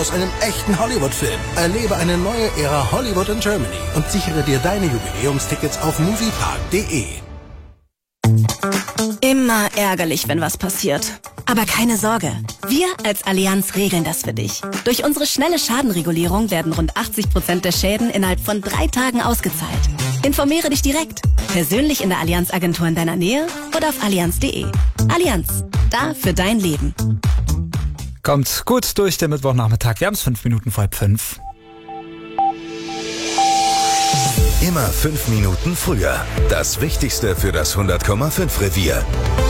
aus einem echten Hollywood-Film. Erlebe eine neue Ära Hollywood in Germany und sichere dir deine Jubiläumstickets auf moviepark.de. Immer ärgerlich, wenn was passiert. Aber keine Sorge, wir als Allianz regeln das für dich. Durch unsere schnelle Schadenregulierung werden rund 80% der Schäden innerhalb von 3 Tagen ausgezahlt. Informiere dich direkt, persönlich in der Allianz-Agentur in deiner Nähe oder auf allianz.de. Allianz, da für dein Leben. Kommt gut durch den Mittwochnachmittag. Wir haben es 5 Minuten vor 5. Immer 5 Minuten früher. Das Wichtigste für das 100,5 Revier.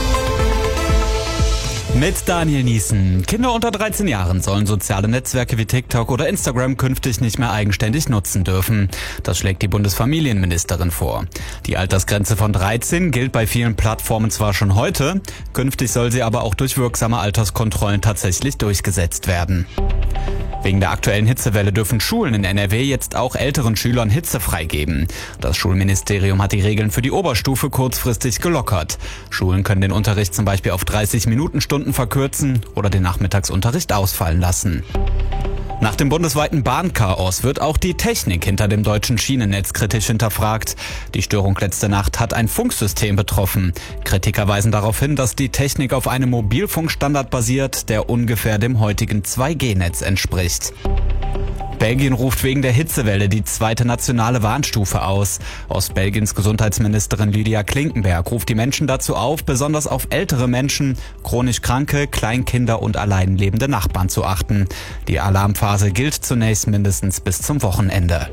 Mit Daniel Niesen. Kinder unter 13 Jahren sollen soziale Netzwerke wie TikTok oder Instagram künftig nicht mehr eigenständig nutzen dürfen. Das schlägt die Bundesfamilienministerin vor. Die Altersgrenze von 13 gilt bei vielen Plattformen zwar schon heute, künftig soll sie aber auch durch wirksame Alterskontrollen tatsächlich durchgesetzt werden. Wegen der aktuellen Hitzewelle dürfen Schulen in NRW jetzt auch älteren Schülern Hitze freigeben. Das Schulministerium hat die Regeln für die Oberstufe kurzfristig gelockert. Schulen können den Unterricht zum Beispiel auf 30 Minutenstunden verkürzen oder den Nachmittagsunterricht ausfallen lassen. Nach dem bundesweiten Bahnchaos wird auch die Technik hinter dem deutschen Schienennetz kritisch hinterfragt. Die Störung letzte Nacht hat ein Funksystem betroffen. Kritiker weisen darauf hin, dass die Technik auf einem Mobilfunkstandard basiert, der ungefähr dem heutigen 2G-Netz entspricht. Belgien ruft wegen der Hitzewelle die 2. nationale Warnstufe aus. Belgiens Gesundheitsministerin Lydia Klinkenberg ruft die Menschen dazu auf, besonders auf ältere Menschen, chronisch Kranke, Kleinkinder und allein lebende Nachbarn zu achten. Die Alarmphase gilt zunächst mindestens bis zum Wochenende.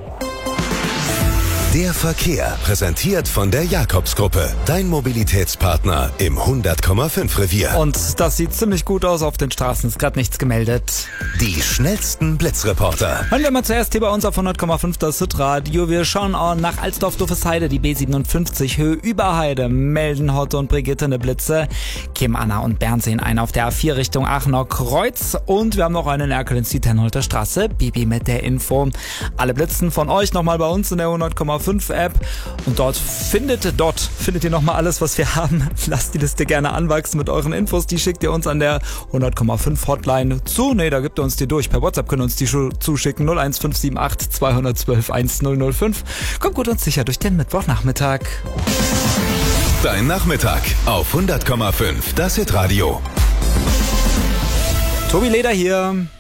Der Verkehr, präsentiert von der Jakobsgruppe, dein Mobilitätspartner im 100,5 Revier. Und das sieht ziemlich gut aus auf den Straßen, ist gerade nichts gemeldet. Die schnellsten Blitzreporter. Hören wir mal zuerst hier bei uns auf 100,5 das Hitradio. Wir schauen auch nach Alsdorf-Doofesheide, die B57 Höhe Überheide, melden Hotte und Brigitte eine Blitze. Kim, Anna und Bernd sehen einen auf der A4 Richtung Aachener Kreuz. Und wir haben noch einen Erkelenz-Tennholter Straße. Bibi mit der Info. Alle Blitzen von euch nochmal bei uns in der 100,5 App und dort findet ihr nochmal alles, was wir haben. Lasst die Liste gerne anwachsen mit euren Infos, die schickt ihr uns an der 100,5 Hotline zu. Da gibt ihr uns die durch. Per WhatsApp können uns die zuschicken. 01578 212 1005. Kommt gut und sicher durch den Mittwochnachmittag. Dein Nachmittag auf 100,5 das Hitradio. Tobi Leder hier.